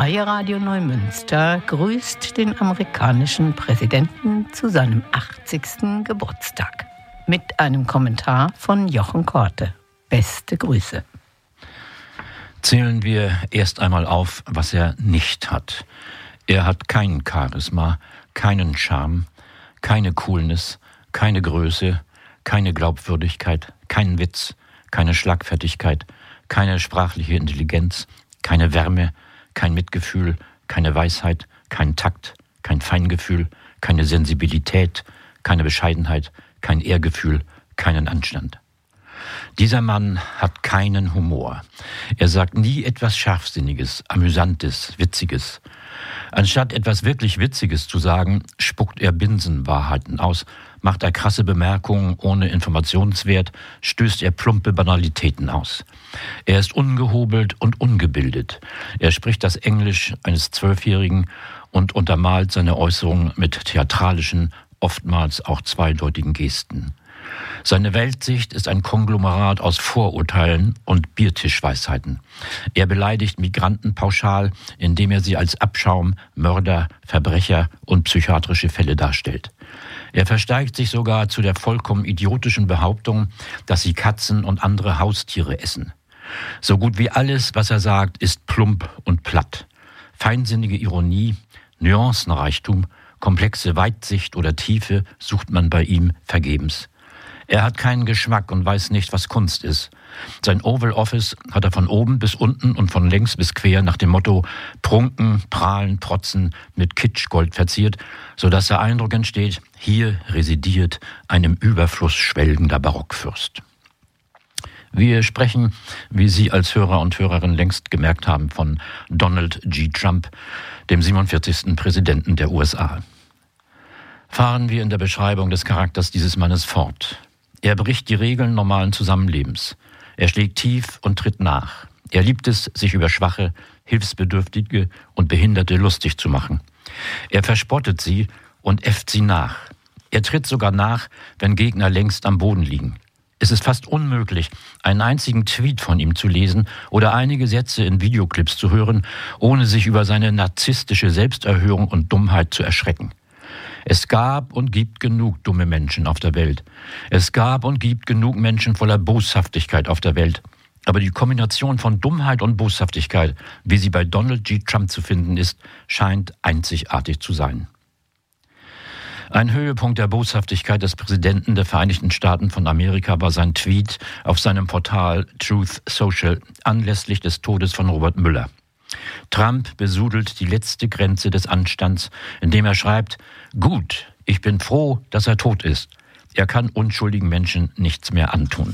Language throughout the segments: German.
Freie Radio Neumünster grüßt den amerikanischen Präsidenten zu seinem 80. Geburtstag. Mit einem Kommentar von Jochen Korte. Beste Grüße. Zählen wir erst einmal auf, was er nicht hat. Er hat kein Charisma, keinen Charme, keine Coolness, keine Größe, keine Glaubwürdigkeit, keinen Witz, keine Schlagfertigkeit, keine sprachliche Intelligenz, keine Wärme, kein Mitgefühl, keine Weisheit, kein Takt, kein Feingefühl, keine Sensibilität, keine Bescheidenheit, kein Ehrgefühl, keinen Anstand. Dieser Mann hat keinen Humor. Er sagt nie etwas Scharfsinniges, Amüsantes, Witziges. Anstatt etwas wirklich Witziges zu sagen, spuckt er Binsenwahrheiten aus, macht er krasse Bemerkungen ohne Informationswert, stößt er plumpe Banalitäten aus. Er ist ungehobelt und ungebildet. Er spricht das Englisch eines 12-Jährigen und untermalt seine Äußerungen mit theatralischen, oftmals auch zweideutigen Gesten. Seine Weltsicht ist ein Konglomerat aus Vorurteilen und Biertischweisheiten. Er beleidigt Migranten pauschal, indem er sie als Abschaum, Mörder, Verbrecher und psychiatrische Fälle darstellt. Er versteigt sich sogar zu der vollkommen idiotischen Behauptung, dass sie Katzen und andere Haustiere essen. So gut wie alles, was er sagt, ist plump und platt. Feinsinnige Ironie, Nuancenreichtum, komplexe Weitsicht oder Tiefe sucht man bei ihm vergebens. Er hat keinen Geschmack und weiß nicht, was Kunst ist. Sein Oval Office hat er von oben bis unten und von längs bis quer nach dem Motto Prunken, Prahlen, Protzen mit Kitschgold verziert, sodass der Eindruck entsteht, hier residiert ein im Überfluss schwelgender Barockfürst. Wir sprechen, wie Sie als Hörer und Hörerin längst gemerkt haben, von Donald G. Trump, dem 47. Präsidenten der USA. Fahren wir in der Beschreibung des Charakters dieses Mannes fort. Er bricht die Regeln normalen Zusammenlebens. Er schlägt tief und tritt nach. Er liebt es, sich über Schwache, Hilfsbedürftige und Behinderte lustig zu machen. Er verspottet sie und äfft sie nach. Er tritt sogar nach, wenn Gegner längst am Boden liegen. Es ist fast unmöglich, einen einzigen Tweet von ihm zu lesen oder einige Sätze in Videoclips zu hören, ohne sich über seine narzisstische Selbsterhöhung und Dummheit zu erschrecken. Es gab und gibt genug dumme Menschen auf der Welt. Es gab und gibt genug Menschen voller Boshaftigkeit auf der Welt. Aber die Kombination von Dummheit und Boshaftigkeit, wie sie bei Donald G. Trump zu finden ist, scheint einzigartig zu sein. Ein Höhepunkt der Boshaftigkeit des Präsidenten der Vereinigten Staaten von Amerika war sein Tweet auf seinem Portal Truth Social anlässlich des Todes von Robert Mueller. Trump besudelt die letzte Grenze des Anstands, indem er schreibt: Gut, ich bin froh, dass er tot ist. Er kann unschuldigen Menschen nichts mehr antun.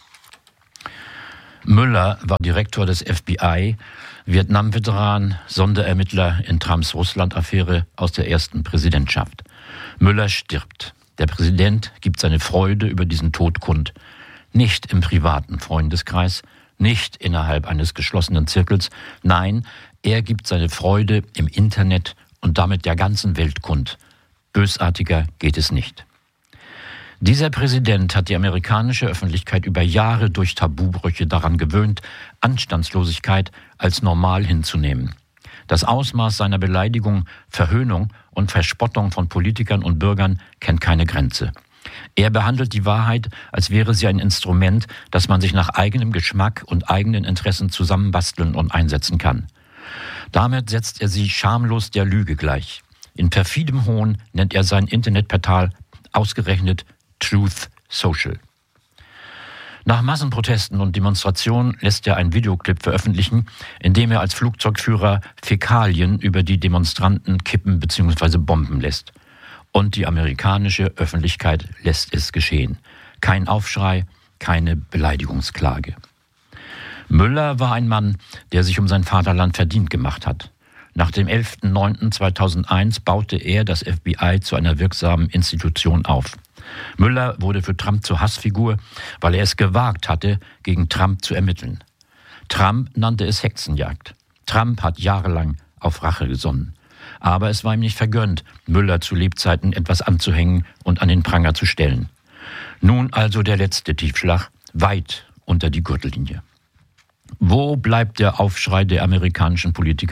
Mueller war Direktor des FBI, Vietnam-Veteran, Sonderermittler in Trumps Russland-Affäre aus der ersten Präsidentschaft. Mueller stirbt. Der Präsident gibt seine Freude über diesen Tod kund. Nicht im privaten Freundeskreis, nicht innerhalb eines geschlossenen Zirkels. Nein, er gibt seine Freude im Internet und damit der ganzen Welt kund. Bösartiger geht es nicht. Dieser Präsident hat die amerikanische Öffentlichkeit über Jahre durch Tabubrüche daran gewöhnt, Anstandslosigkeit als normal hinzunehmen. Das Ausmaß seiner Beleidigung, Verhöhnung und Verspottung von Politikern und Bürgern kennt keine Grenze. Er behandelt die Wahrheit, als wäre sie ein Instrument, das man sich nach eigenem Geschmack und eigenen Interessen zusammenbasteln und einsetzen kann. Damit setzt er sie schamlos der Lüge gleich. In perfidem Hohn nennt er sein Internetportal ausgerechnet Truth Social. Nach Massenprotesten und Demonstrationen lässt er einen Videoclip veröffentlichen, in dem er als Flugzeugführer Fäkalien über die Demonstranten kippen bzw. bomben lässt. Und die amerikanische Öffentlichkeit lässt es geschehen. Kein Aufschrei, keine Beleidigungsklage. Mueller war ein Mann, der sich um sein Vaterland verdient gemacht hat. Nach dem 11.09.2001 baute er das FBI zu einer wirksamen Institution auf. Mueller wurde für Trump zur Hassfigur, weil er es gewagt hatte, gegen Trump zu ermitteln. Trump nannte es Hexenjagd. Trump hat jahrelang auf Rache gesonnen. Aber es war ihm nicht vergönnt, Mueller zu Lebzeiten etwas anzuhängen und an den Pranger zu stellen. Nun also der letzte Tiefschlag, weit unter die Gürtellinie. Wo bleibt der Aufschrei der amerikanischen Politiker?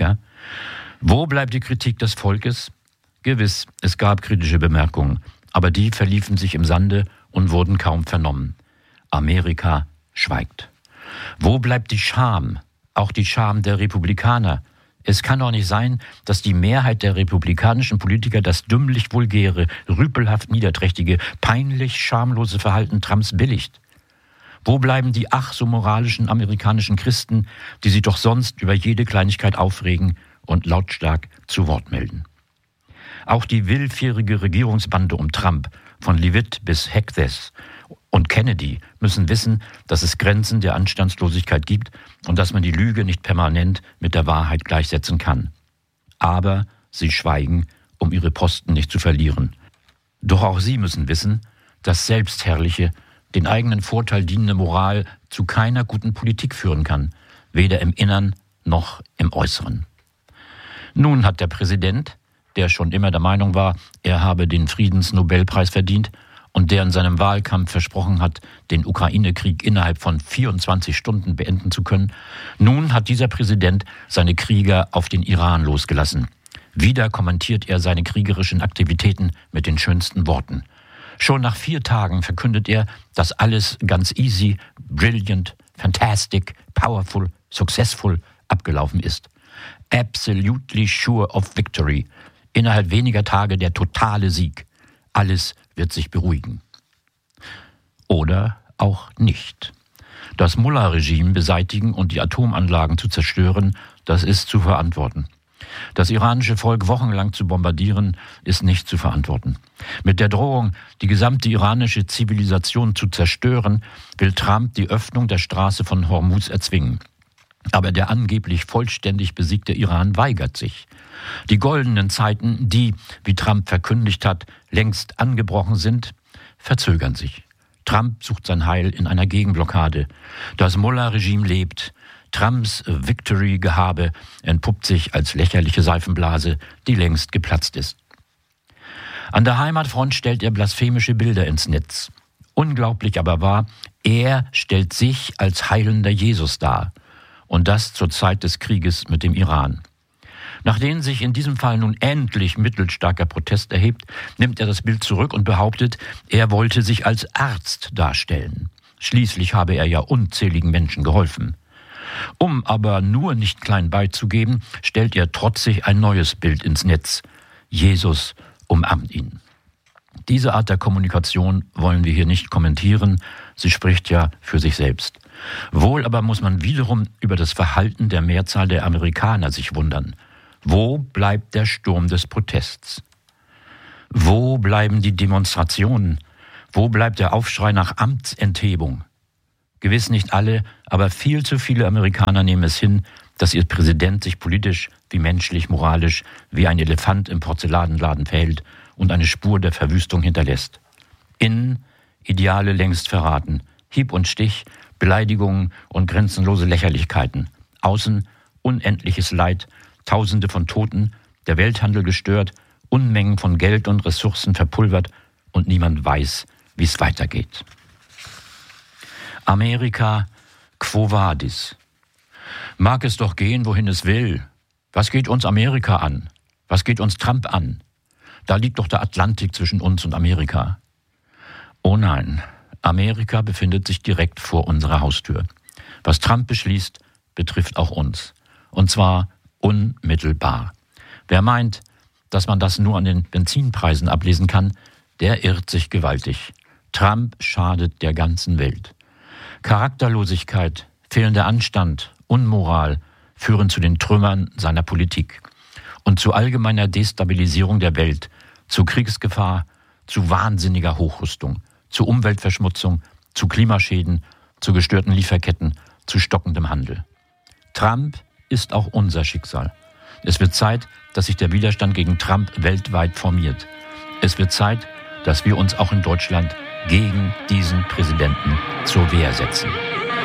Wo bleibt die Kritik des Volkes? Gewiss, es gab kritische Bemerkungen, aber die verliefen sich im Sande und wurden kaum vernommen. Amerika schweigt. Wo bleibt die Scham? Auch die Scham der Republikaner. Es kann doch nicht sein, dass die Mehrheit der republikanischen Politiker das dümmlich vulgäre, rüpelhaft niederträchtige, peinlich schamlose Verhalten Trumps billigt. Wo bleiben die ach so moralischen amerikanischen Christen, die sich doch sonst über jede Kleinigkeit aufregen und lautstark zu Wort melden? Auch die willfährige Regierungsbande um Trump, von Leavitt bis Hegseth und Kennedy, müssen wissen, dass es Grenzen der Anstandslosigkeit gibt und dass man die Lüge nicht permanent mit der Wahrheit gleichsetzen kann. Aber sie schweigen, um ihre Posten nicht zu verlieren. Doch auch sie müssen wissen, dass selbstherrliche, den eigenen Vorteil dienende Moral zu keiner guten Politik führen kann, weder im Innern noch im Äußeren. Nun hat der Präsident, der schon immer der Meinung war, er habe den Friedensnobelpreis verdient und der in seinem Wahlkampf versprochen hat, den Ukraine-Krieg innerhalb von 24 Stunden beenden zu können, nun hat dieser Präsident seine Krieger auf den Iran losgelassen. Wieder kommentiert er seine kriegerischen Aktivitäten mit den schönsten Worten. Schon nach 4 Tagen verkündet er, dass alles ganz easy, brilliant, fantastic, powerful, successful abgelaufen ist. Absolutely sure of victory. Innerhalb weniger Tage der totale Sieg. Alles wird sich beruhigen. Oder auch nicht. Das Mullah-Regime beseitigen und die Atomanlagen zu zerstören, das ist zu verantworten. Das iranische Volk wochenlang zu bombardieren, ist nicht zu verantworten. Mit der Drohung, die gesamte iranische Zivilisation zu zerstören, will Trump die Öffnung der Straße von Hormuz erzwingen. Aber der angeblich vollständig besiegte Iran weigert sich. Die goldenen Zeiten, die, wie Trump verkündigt hat, längst angebrochen sind, verzögern sich. Trump sucht sein Heil in einer Gegenblockade. Das Mullah-Regime lebt. Trumps Victory-Gehabe entpuppt sich als lächerliche Seifenblase, die längst geplatzt ist. An der Heimatfront stellt er blasphemische Bilder ins Netz. Unglaublich aber wahr, er stellt sich als heilender Jesus dar. Und das zur Zeit des Krieges mit dem Iran. Nachdem sich in diesem Fall nun endlich mittelstarker Protest erhebt, nimmt er das Bild zurück und behauptet, er wollte sich als Arzt darstellen. Schließlich habe er ja unzähligen Menschen geholfen. Um aber nur nicht klein beizugeben, stellt er trotzig ein neues Bild ins Netz. Jesus umarmt ihn. Diese Art der Kommunikation wollen wir hier nicht kommentieren, sie spricht ja für sich selbst. Wohl aber muss man wiederum über das Verhalten der Mehrzahl der Amerikaner sich wundern. Wo bleibt der Sturm des Protests? Wo bleiben die Demonstrationen? Wo bleibt der Aufschrei nach Amtsenthebung? Gewiss nicht alle, aber viel zu viele Amerikaner nehmen es hin, dass ihr Präsident sich politisch wie menschlich, moralisch wie ein Elefant im Porzellanladen verhält und eine Spur der Verwüstung hinterlässt. Innen Ideale längst verraten, Hieb und Stich, Beleidigungen und grenzenlose Lächerlichkeiten. Außen unendliches Leid, Tausende von Toten, der Welthandel gestört, Unmengen von Geld und Ressourcen verpulvert und niemand weiß, wie es weitergeht. Amerika, quo vadis? Mag es doch gehen, wohin es will. Was geht uns Amerika an? Was geht uns Trump an? Da liegt doch der Atlantik zwischen uns und Amerika. Oh nein, Amerika befindet sich direkt vor unserer Haustür. Was Trump beschließt, betrifft auch uns. Und zwar unmittelbar. Wer meint, dass man das nur an den Benzinpreisen ablesen kann, der irrt sich gewaltig. Trump schadet der ganzen Welt. Charakterlosigkeit, fehlender Anstand, Unmoral führen zu den Trümmern seiner Politik und zu allgemeiner Destabilisierung der Welt, zu Kriegsgefahr, zu wahnsinniger Hochrüstung, zu Umweltverschmutzung, zu Klimaschäden, zu gestörten Lieferketten, zu stockendem Handel. Trump ist auch unser Schicksal. Es wird Zeit, dass sich der Widerstand gegen Trump weltweit formiert. Es wird Zeit, dass wir uns auch in Deutschland gegen diesen Präsidenten zur Wehr setzen.